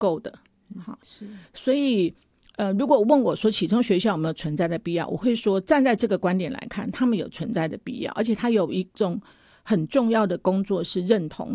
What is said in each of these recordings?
够的。好，所以如果问我说启聪学校有没有存在的必要，我会说站在这个观点来看，他们有存在的必要，而且它有一种很重要的工作是认同。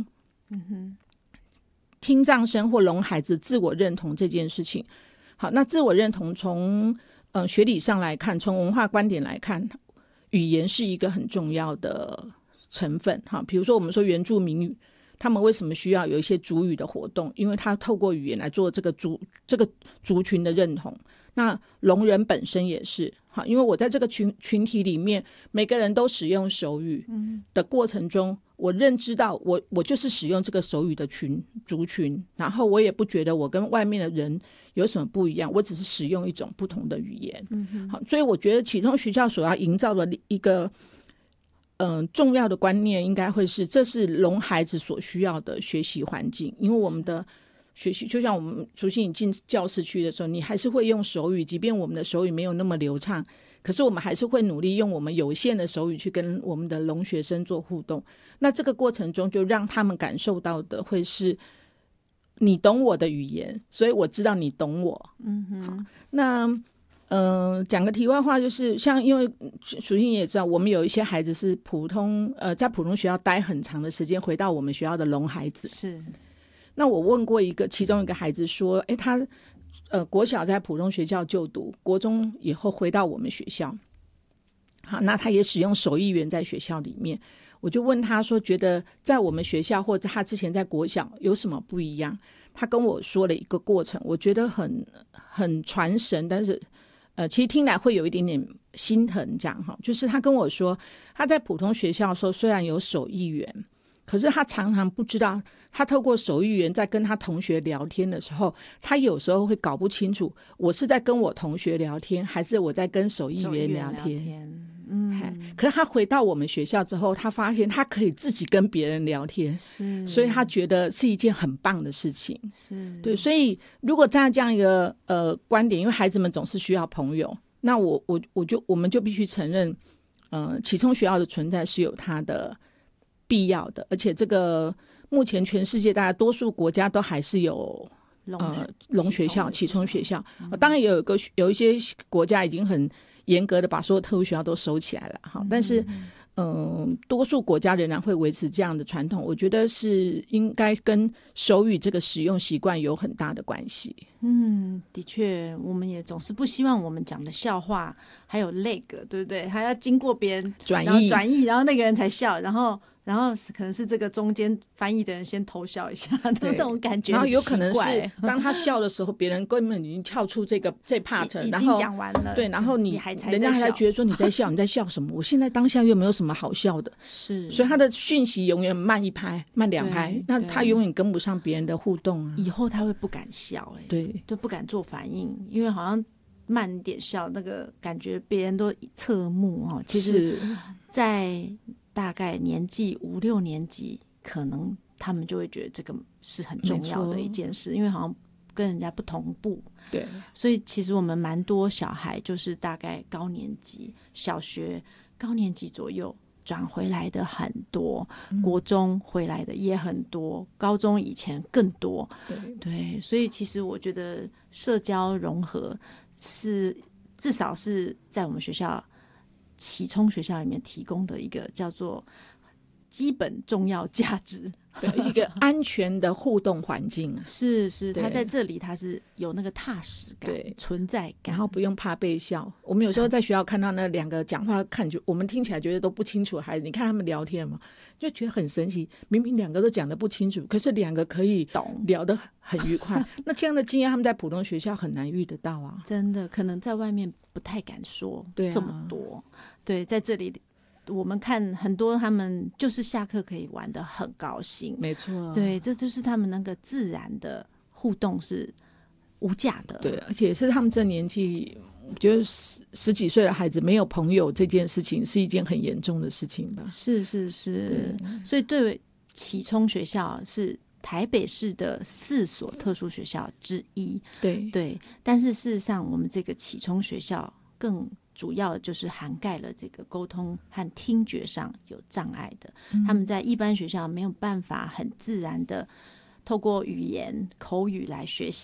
听障生或聋孩子自我认同这件事情。好，那自我认同从学理上来看，从文化观点来看，语言是一个很重要的成分。哈，比如说我们说原住民语，他们为什么需要有一些族语的活动？因为他透过语言来做这个族群的认同。那聋人本身也是，好，因为我在这个群体里面，每个人都使用手语的过程中，我认知到我就是使用这个手语的族群，然后我也不觉得我跟外面的人有什么不一样，我只是使用一种不同的语言。好，所以我觉得启聪学校所要营造的一个重要的观念应该会是，这是聋孩子所需要的学习环境。因为我们的学习就像我们除夕你进教室去的时候，你还是会用手语，即便我们的手语没有那么流畅，可是我们还是会努力用我们有限的手语去跟我们的聋学生做互动。那这个过程中就让他们感受到的会是你懂我的语言，所以我知道你懂我。好，那讲个题外话，就是像因为淑欣也知道，我们有一些孩子是在普通学校待很长的时间，回到我们学校的聋孩子。 是。 那我问过其中一个孩子说，他国小在普通学校就读，国中以后回到我们学校，好，那他也使用手译员在学校里面。我就问他说，觉得在我们学校或者他之前在国小有什么不一样？他跟我说了一个过程，我觉得很传神，但是其实听来会有一点点心疼，这样哈。就是他跟我说，他在普通学校的时候虽然有手译员，可是他常常不知道，他透过手译员在跟他同学聊天的时候，他有时候会搞不清楚我是在跟我同学聊天还是我在跟手译员聊天。可是他回到我们学校之后，他发现他可以自己跟别人聊天，所以他觉得是一件很棒的事情。对，所以如果站在这样一个观点，因为孩子们总是需要朋友，那我们就必须承认启聪学校的存在是有它的必要的，而且这个目前全世界大概多数国家都还是有聋学校、启聪学校。当然也有一些国家已经很严格的把所有特殊学校都收起来了，但是多数国家仍然会维持这样的传统。我觉得是应该跟手语这个使用习惯有很大的关系。 的确，我们也总是不希望我们讲的笑话还有lag，对不对？还要经过别人转译，然后那个人才笑，然后可能是这个中间翻译的人先偷笑一下，这种感觉很奇怪。 然后有可能是当他笑的时候，别人根本已经跳出这 part， 已经讲完了。 对，然后人家还在觉得说你在笑，你在笑什么？我现在当下又没有什么好笑的。 是， 所以他的讯息永远慢一拍、慢两拍，那他永远跟不上别人的互动啊。 以后他会不敢笑， 对， 就不敢做反应，因为好像慢一点笑，那个感觉别人都侧目哦。其实，在大概年纪5、6年级，可能他们就会觉得这个是很重要的一件事，因为好像跟人家不同步。 对， 所以其实我们蛮多小孩就是大概高年级、小学高年级左右转回来的很多，国中回来的也很多，高中以前更多。对，所以其实我觉得社交融合是至少是在我们学校启聪学校里面提供的一个叫做基本重要价值， 一个安全的互动环境。 是，他在这里他是有那个踏实感、存在感， 然后不用怕被笑。我们有时候在学校看到那两个讲话我们听起来觉得都不清楚的孩子，你看他们聊天嘛，就觉得很神奇，明明两个都讲得不清楚，可是两个可以聊得很愉快。那这样的经验他们在普通学校很难遇得到啊， 真的可能在外面不太敢说这么多。对，在这里我们看很多他们就是下课可以玩得很高兴。 没错， 对，这就是他们那个自然的互动是无价的。 对，而且是他们这年纪，我觉得十几岁的孩子没有朋友这件事情是一件很严重的事情吧。 是，所以对启聪学校是台北市的4所特殊学校之一。对，但是事实上我们这个启聪学校更主要的就是涵盖了这个沟通和听觉上有障碍的，他们在一般学校没有办法很自然的透过语言口语来学习